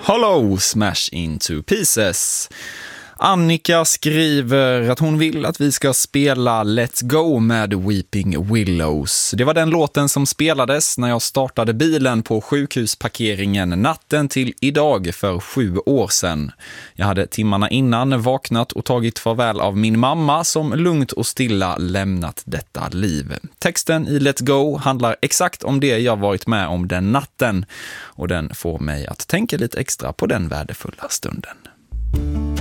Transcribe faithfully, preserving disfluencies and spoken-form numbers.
Hollow, Smash Into Pieces. Annika skriver att hon vill att vi ska spela Let's Go med Weeping Willows. Det var den låten som spelades när jag startade bilen på sjukhusparkeringen natten till idag för sju år sedan. Jag hade timmarna innan vaknat och tagit farväl av min mamma som lugnt och stilla lämnat detta liv. Texten i Let's Go handlar exakt om det jag varit med om den natten och den får mig att tänka lite extra på den värdefulla stunden.